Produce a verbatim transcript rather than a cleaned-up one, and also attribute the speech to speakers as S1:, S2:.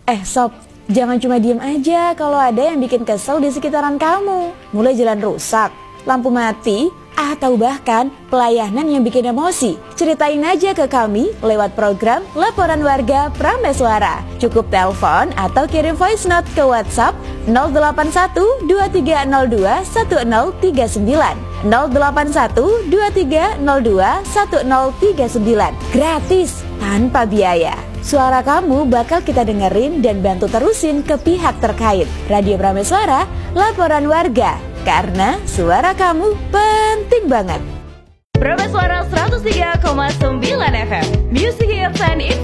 S1: Eh sob, jangan cuma diem aja kalau ada yang bikin kesel di sekitaran kamu. Mulai jalan rusak, lampu mati, atau bahkan pelayanan yang bikin emosi. Ceritain aja ke kami lewat program Laporan Warga Prameswara. Cukup telepon atau kirim voice note ke WhatsApp nol delapan satu dua tiga nol dua satu nol tiga sembilan nol delapan satu dua tiga nol dua satu nol tiga sembilan. Gratis, tanpa biaya. Suara kamu bakal kita dengerin dan bantu terusin ke pihak terkait. Radio Prameswara, Laporan Warga. Karena suara kamu penting banget.
S2: Prameswara seratus tiga koma sembilan F M, Music Hits and